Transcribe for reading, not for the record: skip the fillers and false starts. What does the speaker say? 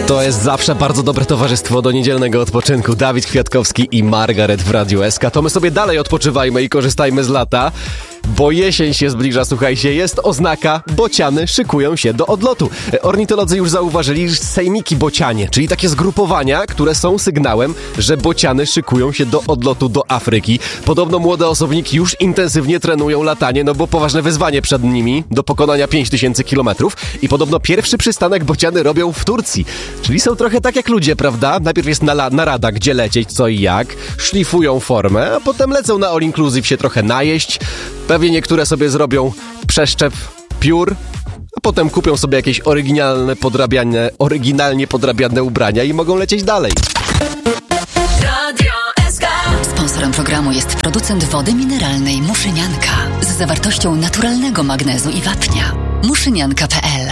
To jest zawsze bardzo dobre towarzystwo do niedzielnego odpoczynku. Dawid Kwiatkowski i Margaret w Radiu SK. To my sobie dalej odpoczywajmy i korzystajmy z lata, bo jesień się zbliża, słuchajcie, jest oznaka, bociany szykują się do odlotu. Ornitolodzy już zauważyli sejmiki bocianie, czyli takie zgrupowania, które są sygnałem, że bociany szykują się do odlotu do Afryki. Podobno młode osobniki już intensywnie trenują latanie, no bo poważne wyzwanie przed nimi do pokonania 5000 kilometrów i podobno pierwszy przystanek bociany robią w Turcji. Czyli są trochę tak jak ludzie, prawda? Najpierw jest narada, gdzie lecieć, co i jak, szlifują formę, a potem lecą na all inclusive się trochę najeść. Pewnie niektóre sobie zrobią przeszczep piór, a potem kupią sobie jakieś oryginalnie podrabiane ubrania i mogą lecieć dalej. Radio SK. Sponsorem programu jest producent wody mineralnej Muszynianka z zawartością naturalnego magnezu i wapnia. Muszynianka.pl